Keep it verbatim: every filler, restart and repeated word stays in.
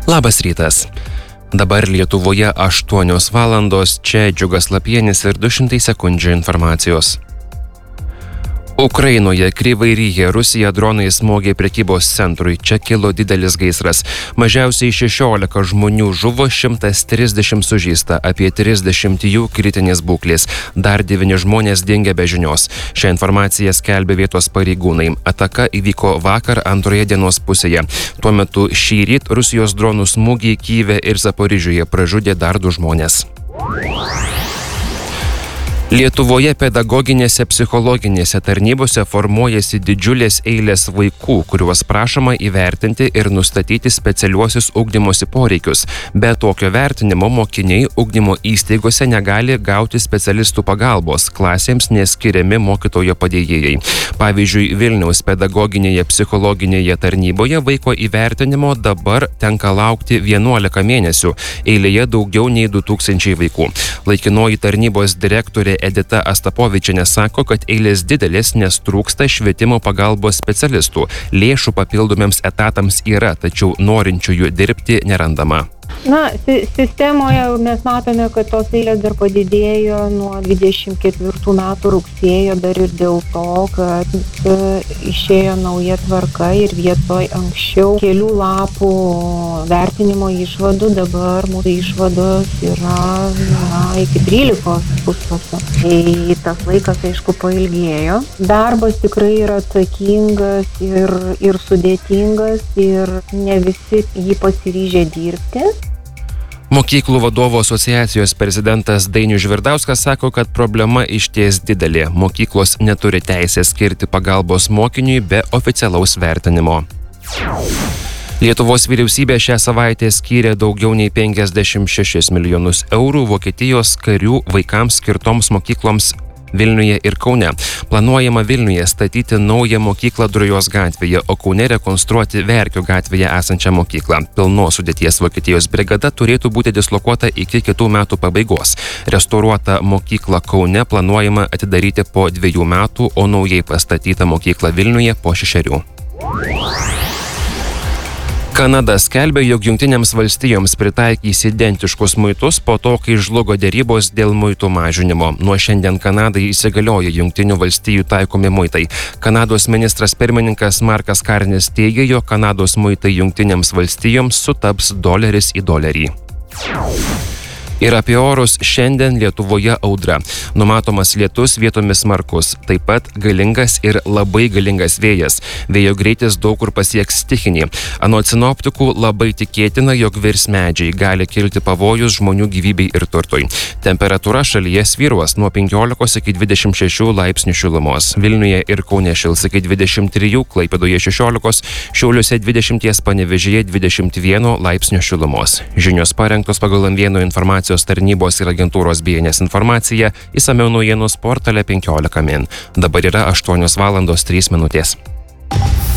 Labas rytas. Dabar Lietuvoje aštuonios valandos, čia Džiugas Lapienis ir du šimtai sekundžių informacijos. Ukrainoje Kryvyj Rige Rusija dronais smogė prekybos centrui. Čia kilo didelis gaisras. Mažiausiai šešiolika žmonių žuvo, šimtas trisdešimt sužeista, apie trisdešimt jų kritinės būklės. Dar devyni žmonės dingia be žinios. Šią informaciją skelbė vietos pareigūnai. Ataka įvyko vakar antroje dienos pusėje. Tuo metu šįryt Rusijos dronų smūgiai Kyjive ir Zaporižiuje pražudė dar du žmonės. Lietuvoje pedagoginėse psichologinėse tarnybose formuojasi didžiulės eilės vaikų, kuriuos prašoma įvertinti ir nustatyti specialiuosius ugdymosi poreikius. Be tokio vertinimo mokiniai ugdymo įstaigose negali gauti specialistų pagalbos, klasėms neskiriami mokytojo padėjėjai. Pavyzdžiui, Vilniaus pedagoginėje psichologinėje tarnyboje vaiko įvertinimo dabar tenka laukti vienuolika mėnesių, eilėje daugiau nei du tūkstančiai vaikų. Laikinoji tarnybos direktorė Edita Astapovičienė sako, kad eilės didelės, nes trūksta švietimo pagalbos specialistų. Lėšų papildomiems etatams yra, tačiau norinčiųjų dirbti nerandama. Na, sistemoje mes matome, kad tos eilės dar padidėjo nuo dvidešimt ketvirtų metų rugsėjo, dar ir dėl to, kad išėjo nauja tvarka ir vietoj anksčiau kelių lapų vertinimo išvadų, dabar mūsų išvados yra na, iki trylikos puslapio. Tai tas laikas, aišku, pailgėjo. Darbas tikrai yra atsakingas ir, ir sudėtingas ir ne visi jį pasiryžę dirbti. Mokyklų vadovų asociacijos prezidentas Dainius Žvirdauskas sako, kad problema išties didelė. Mokyklos neturi teisės skirti pagalbos mokiniui be oficialaus vertinimo. Lietuvos vyriausybė šią savaitę skyrė daugiau nei penkiasdešimt šešis milijonus eurų Vokietijos karių vaikams skirtoms mokykloms Vilniuje ir Kaune. Planuojama Vilniuje statyti naują mokyklą Drujos gatvėje, o Kaune rekonstruoti Verkių gatvėje esančią mokyklą. Pilnos sudėties Vokietijos brigada turėtų būti dislokuota iki kitų metų pabaigos. Restauruotą mokyklą Kaune planuojama atidaryti po dviejų metų, o naujai pastatytą mokyklą Vilniuje po šešerių. Kanada skelbia, jog Jungtinėms valstijoms pritaikys identiškus muitus po to, kai žlugo derybos dėl muitų mažinimo. Nuo šiandien Kanadai įsigalioja Jungtinių valstijų taikomi muitai. Kanados ministras pirmininkas Markas Karnis teigia, jog Kanados muitai Jungtinėms valstijoms sutaps doleris į dolerį. Ir apie orus šiandien Lietuvoje audra. Numatomas lietus, vietomis smarkus, taip pat galingas ir labai galingas vėjas. Vėjo greitis daug kur pasieks stichinį. Anot sinoptikų labai tikėtina, jog virs medžiai, gali kilti pavojus žmonių gyvybei ir turtui. Temperatūra šalyje svyruos nuo penkiolikos iki dvidešimt šešių laipsnių šilumos. Vilniuje ir Kaune šils iki dvidešimt trijų, Klaipėdoje šešiolikos, Šiauliuose dvidešimt, Panevėžyje dvidešimt vieno laipsnio šilumos. Žinios parengtos pagal M vieno informacijos tarnybos ir agentūros B N S informacija, išsamiau naujienų portale penkiolika min. Dabar yra aštuonios valandos trys minutės.